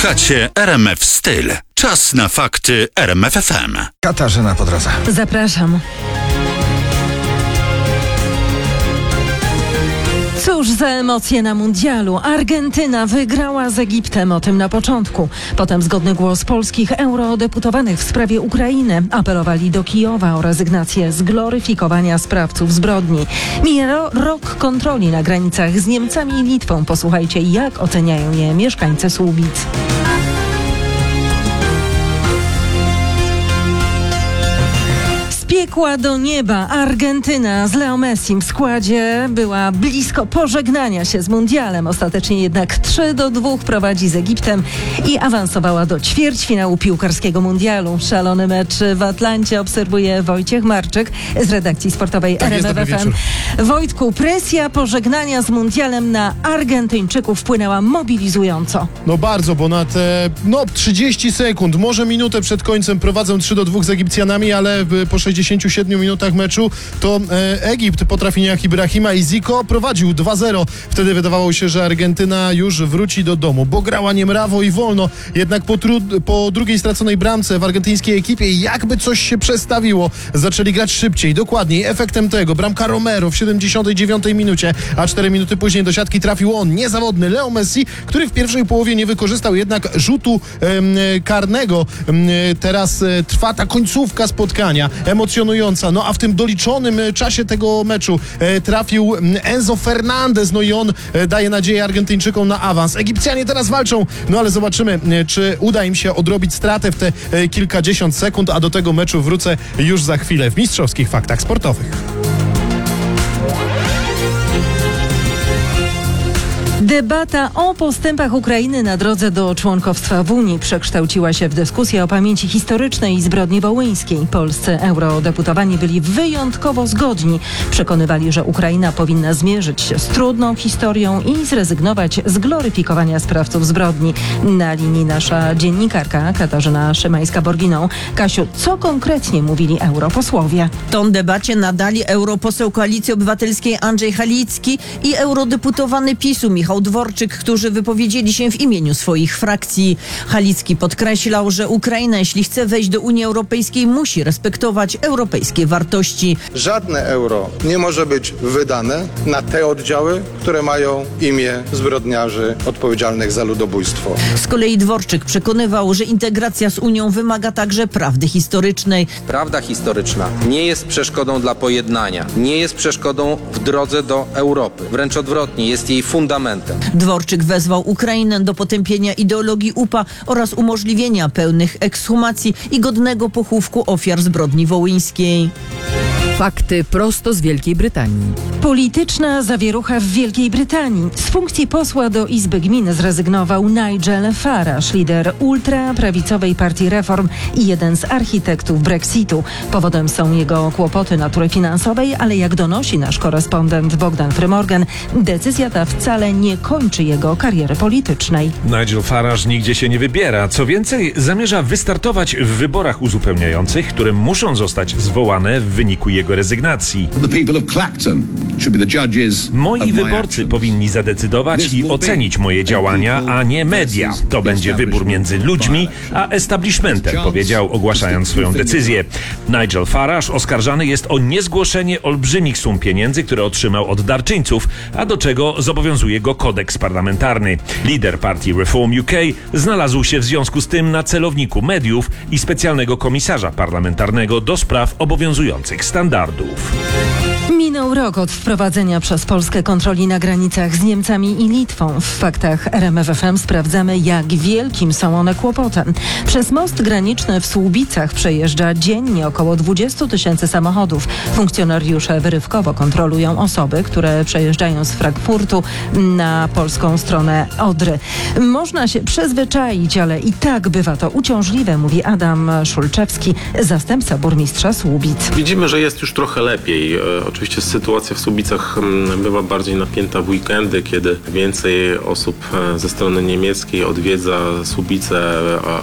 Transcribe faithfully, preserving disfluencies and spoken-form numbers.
Słuchacie R M F Styl. Czas na fakty R M F F M. Katarzyna po drodze. Zapraszam. Cóż za emocje na mundialu. Argentyna wygrała z Egiptem, o tym na początku. Potem zgodny głos polskich eurodeputowanych w sprawie Ukrainy. Apelowali do Kijowa o rezygnację z gloryfikowania sprawców zbrodni. Mija ro- rok kontroli na granicach z Niemcami i Litwą. Posłuchajcie, jak oceniają je mieszkańcy Słubic. Piekła do nieba. Argentyna z Leo Messim w składzie była blisko pożegnania się z mundialem. Ostatecznie jednak trzy do dwóch prowadzi z Egiptem i awansowała do ćwierćfinału piłkarskiego mundialu. Szalony mecz w Atlancie obserwuje Wojciech Marczyk z redakcji sportowej Tak R M F F M. Wojtku, presja pożegnania z mundialem na Argentyńczyków wpłynęła mobilizująco. No bardzo, bo na te no, trzydzieści sekund, może minutę przed końcem prowadzą trzy do dwóch z Egipcjanami, ale po sześćdziesięciu siedmiu minutach meczu to e, Egipt po trafieniach Ibrahima i Zico prowadził dwa zero. Wtedy wydawało się, że Argentyna już wróci do domu, bo grała niemrawo i wolno. Jednak po, tru- po drugiej straconej bramce w argentyńskiej ekipie jakby coś się przestawiło. Zaczęli grać szybciej, dokładniej. Efektem tego bramka Romero w siedemdziesiątej dziewiątej minucie, a cztery minuty później do siatki trafił on, niezawodny Leo Messi, który w pierwszej połowie nie wykorzystał jednak rzutu em, karnego. Em, teraz e, trwa ta końcówka spotkania, emocjonująca. No a w tym doliczonym czasie tego meczu e, trafił Enzo Fernandez, no i on e, daje nadzieję Argentyńczykom na awans. Egipcjanie teraz walczą, no ale zobaczymy, e, czy uda im się odrobić stratę w te e, kilkadziesiąt sekund, a do tego meczu wrócę już za chwilę w mistrzowskich faktach sportowych. Debata o postępach Ukrainy na drodze do członkostwa w Unii przekształciła się w dyskusję o pamięci historycznej i zbrodni wołyńskiej. Polscy eurodeputowani byli wyjątkowo zgodni. Przekonywali, że Ukraina powinna zmierzyć się z trudną historią i zrezygnować z gloryfikowania sprawców zbrodni. Na linii nasza dziennikarka Katarzyna Szymańska-Borginą. Kasiu, co konkretnie mówili europosłowie? Tą debacie nadali europoseł Koalicji Obywatelskiej Andrzej Halicki i eurodeputowany PiSu Michał Dworczyk, którzy wypowiedzieli się w imieniu swoich frakcji. Halicki podkreślał, że Ukraina, jeśli chce wejść do Unii Europejskiej, musi respektować europejskie wartości. Żadne euro nie może być wydane na te oddziały, które mają imię zbrodniarzy odpowiedzialnych za ludobójstwo. Z kolei Dworczyk przekonywał, że integracja z Unią wymaga także prawdy historycznej. Prawda historyczna nie jest przeszkodą dla pojednania, nie jest przeszkodą w drodze do Europy. Wręcz odwrotnie, jest jej fundamentem. Dworczyk wezwał Ukrainę do potępienia ideologii U P A oraz umożliwienia pełnych ekshumacji i godnego pochówku ofiar zbrodni wołyńskiej. Fakty prosto z Wielkiej Brytanii. Polityczna zawierucha w Wielkiej Brytanii. Z funkcji posła do Izby Gmin zrezygnował Nigel Farage, lider ultraprawicowej partii Reform i jeden z architektów Brexitu. Powodem są jego kłopoty natury finansowej, ale jak donosi nasz korespondent Bogdan Frymorgan, decyzja ta wcale nie kończy jego kariery politycznej. Nigel Farage nigdzie się nie wybiera. Co więcej, zamierza wystartować w wyborach uzupełniających, które muszą zostać zwołane w wyniku jego rezygnacji. Moi wyborcy powinni zadecydować i ocenić moje działania, a nie media. To będzie wybór między ludźmi a establishmentem, powiedział, ogłaszając swoją decyzję. Nigel Farage oskarżany jest o niezgłoszenie olbrzymich sum pieniędzy, które otrzymał od darczyńców, a do czego zobowiązuje go kodeks parlamentarny. Lider partii Reform U K znalazł się w związku z tym na celowniku mediów i specjalnego komisarza parlamentarnego do spraw obowiązujących standardów. Minął rok od wprowadzenia przez Polskę kontroli na granicach z Niemcami i Litwą. W faktach R M F F M sprawdzamy, jak wielkim są one kłopotem. Przez most graniczny w Słubicach przejeżdża dziennie około dwadzieścia tysięcy samochodów. Funkcjonariusze wyrywkowo kontrolują osoby, które przejeżdżają z Frankfurtu na polską stronę Odry. Można się przyzwyczaić, ale i tak bywa to uciążliwe, mówi Adam Szulczewski, zastępca burmistrza Słubic. Widzimy, że jest już trochę lepiej. Oczywiście sytuacja w Słubicach bywa bardziej napięta w weekendy, kiedy więcej osób ze strony niemieckiej odwiedza Słubice,